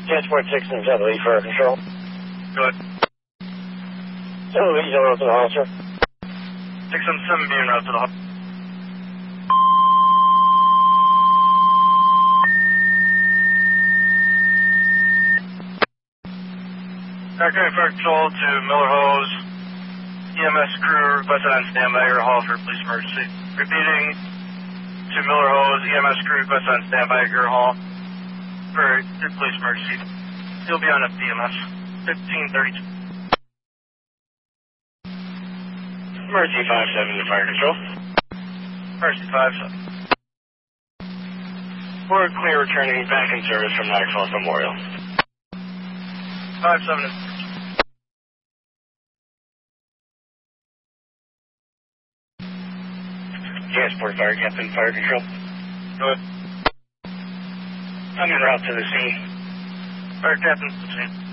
Transport 6 and 7 Lee for control. Go ahead. 7 Lee, zero to the hall, sir. 6 and 7 being route to the hall. Aircraft fire control to Miller Hose. EMS crew requested on standby air hall for police emergency. Repeating to Miller Hose. EMS crew requested on standby air hall for police emergency. He'll be on a PMS. 1532. Emergency 5-7 to fire control. Emergency 5-7. We're clear returning back in service from Niagara Falls Memorial. 5-7 is... Transport fire captain, fire control. Go ahead. I'm en route to the scene. Fire captain, to the scene.